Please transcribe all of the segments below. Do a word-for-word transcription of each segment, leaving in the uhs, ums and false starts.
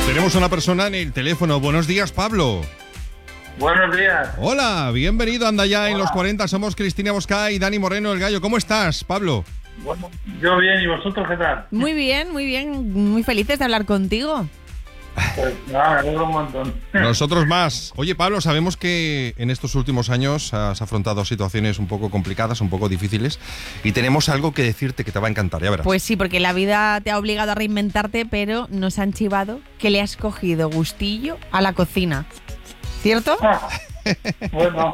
Tenemos a una persona en el teléfono. Buenos días, Pablo. Buenos días. Hola, bienvenido a Anda Ya en los cuarenta. Somos Cristina Bosca y Dani Moreno, el gallo. ¿Cómo estás, Pablo? Bueno, yo bien, ¿y vosotros qué tal? Muy bien, muy bien. Muy felices de hablar contigo. Pues nada, me alegro un montón. Nosotros más. Oye, Pablo, sabemos que en estos últimos años has afrontado situaciones un poco complicadas, un poco difíciles, y tenemos algo que decirte que te va a encantar, ya verás. Pues sí, porque la vida te ha obligado a reinventarte, pero nos han chivado que le has cogido gustillo a la cocina. ¿Cierto? Ah, bueno,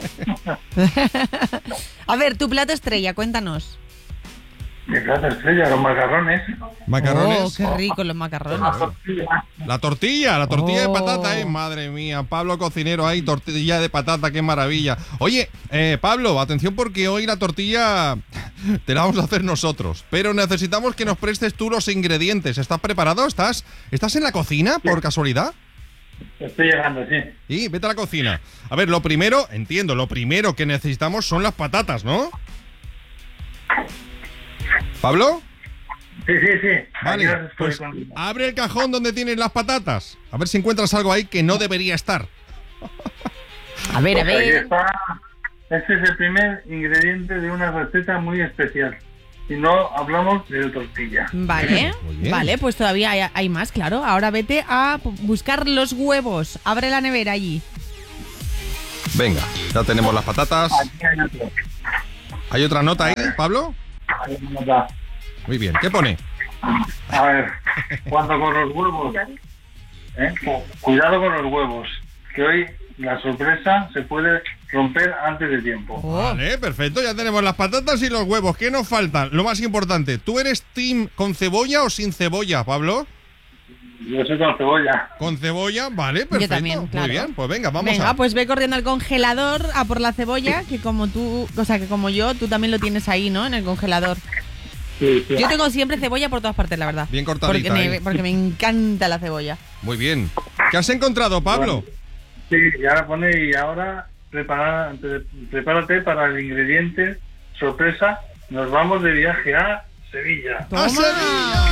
A ver, tu plato estrella, cuéntanos. mi plato estrella, los macarrones. Macarrones. Oh, qué rico los macarrones. La tortilla. La tortilla, la tortilla Oh. de patata, eh. Madre mía, Pablo cocinero ahí, tortilla de patata, qué maravilla. Oye, eh, Pablo, atención porque hoy la tortilla te la vamos a hacer nosotros, pero necesitamos que nos prestes tú los ingredientes. ¿Estás preparado? ¿Estás, ¿Estás en la cocina por casualidad? Estoy llegando, sí. Y vete a la cocina. A ver, lo primero, entiendo, lo primero que necesitamos son las patatas, ¿no? ¿Pablo? Sí, sí, sí. Vale, Aquí estoy pues con- abre el cajón donde tienes las patatas. A ver si encuentras algo ahí que no debería estar. A ver, a Pues aquí ver. está. Este es el primer ingrediente de una receta muy especial. Y no hablamos de tortilla. Vale, Muy bien. vale, pues todavía hay, hay más, claro. Ahora vete a pu- buscar los huevos. Abre la nevera allí. Venga, ya tenemos las patatas. Aquí hay otro. ¿Hay otra nota ahí, Pablo? Ahí no está. Muy bien, ¿qué pone? A ver, cuando con los huevos, ¿eh? Cu- cuidado con los huevos, que hoy la sorpresa se puede romper antes de tiempo. Oh. Vale, perfecto, ya tenemos las patatas y los huevos. ¿Qué nos falta? Lo más importante, ¿tú eres team con cebolla o sin cebolla, Pablo? Yo soy con cebolla. Con cebolla, vale, perfecto. también, claro. Muy bien, pues venga, vamos Venga, a... pues ve corriendo al congelador a por la cebolla, que como tú, o sea, que como yo, tú también lo tienes ahí, ¿no? En el congelador. Sí, sí. Yo tengo siempre cebolla por todas partes, la verdad. Bien cortadita Porque me, ahí. porque me encanta la cebolla. Muy bien. ¿Qué has encontrado, Pablo? Sí, y ahora pone y ahora prepara, pre- prepárate para el ingrediente sorpresa. Nos vamos de viaje a Sevilla. ¡Toma! ¡A Sevilla!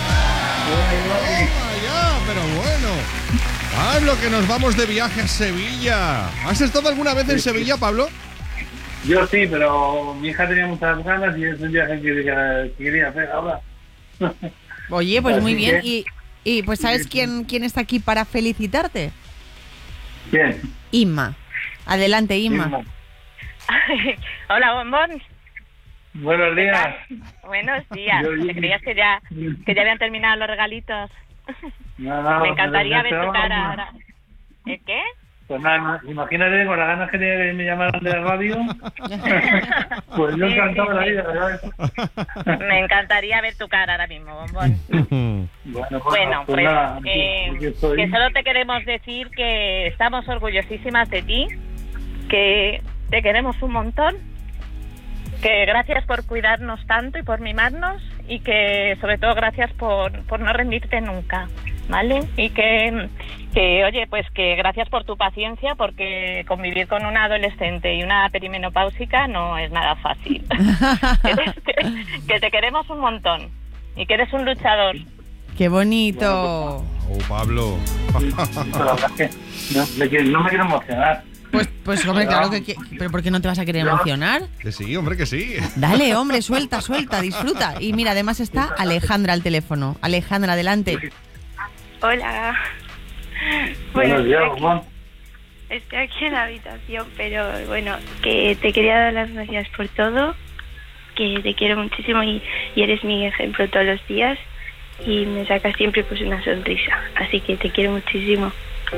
¡Toma ya! Pero bueno. Pablo, que nos vamos de viaje a Sevilla. ¿Has estado alguna vez en Sevilla, Pablo? Yo sí, pero mi hija tenía muchas ganas y es un viaje que quería, que quería hacer ahora. Oye, pues muy Así bien. que- Y, y pues ¿sabes quién, quién está aquí para felicitarte? Bien. Inma. Adelante, Inma. Hola, bombón. Buenos días. Buenos días. Yo- yo- ¿Te creías que ya, que ya habían terminado los regalitos? No, no, Me encantaría pero ver tu esperaba cara una- ahora. ¿El qué? Pues nada, imagínate con las ganas que tenía que me llamaran de la radio. Pues yo Sí, encantado sí, de la sí. vida, ¿verdad? Me encantaría ver tu cara ahora mismo, bombón. Bueno, pues, Bueno, pues pues nada, eh, aquí estoy. que solo te queremos decir que estamos orgullosísimas de ti, que te queremos un montón, que gracias por cuidarnos tanto y por mimarnos y que sobre todo gracias por, por no rendirte nunca, ¿vale? Y que, que, oye, pues que gracias por tu paciencia porque convivir con una adolescente y una perimenopáusica no es nada fácil. que, te, que te queremos un montón y que eres un luchador. ¡Qué bonito! Oh, Pablo. Pero la verdad es que no, me quiero- no me quiero emocionar. Pues, pues hombre, claro que, que- ¿Pero por qué no te vas a querer emocionar? Que sí, hombre, que sí. Dale, hombre, suelta, suelta, disfruta. Y mira, además está Alejandra al teléfono. Alejandra, adelante. Hola. Buenos días, estoy aquí, Juan. estoy aquí en la habitación, pero bueno, que te quería dar las gracias por todo, que te quiero muchísimo y, y eres mi ejemplo todos los días y me sacas siempre pues una sonrisa, así que te quiero muchísimo.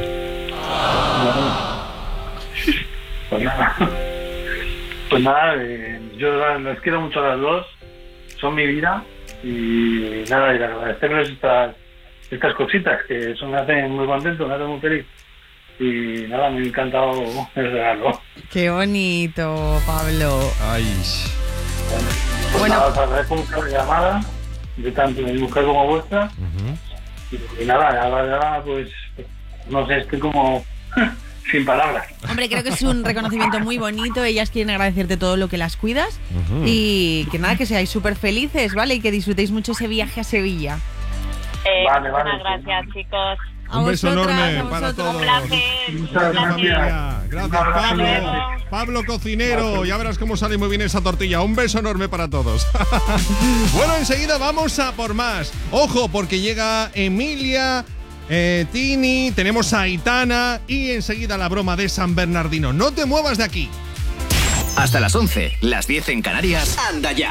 Pues nada, pues nada eh, yo la- las quiero mucho a las dos, son mi vida y nada, y agradecerles estas, estas cositas que son, me hacen muy contento, me hacen muy feliz y nada, me ha encantado el regalo. Qué bonito, Pablo. Ay. Pues Bueno. nada, os agradezco mucho la llamada de tanto de mi mujer como vuestra Ujú. y, y nada, ahora ya pues no sé, estoy como sin palabras. Hombre, creo que es un reconocimiento muy bonito. Ellas quieren agradecerte todo lo que las cuidas. Ujú. Y que nada, que seáis súper felices, ¿vale? Y que disfrutéis mucho ese viaje a Sevilla. Eh, Vale, muchísimas vale, gracias, pues, chicos. A Un beso vosotras, enorme a para vosotros. todos. Un placer. Muchas un placer. Familia. Gracias, Pablo. Pablo Cocinero. Ya verás cómo sale muy bien esa tortilla. Un beso enorme para todos. Bueno, enseguida vamos a por más. Ojo, porque llega Emilia, eh, Tini, tenemos a Aitana y enseguida la broma de San Bernardino. No te muevas de aquí. Hasta las once, las diez en Canarias. Anda ya.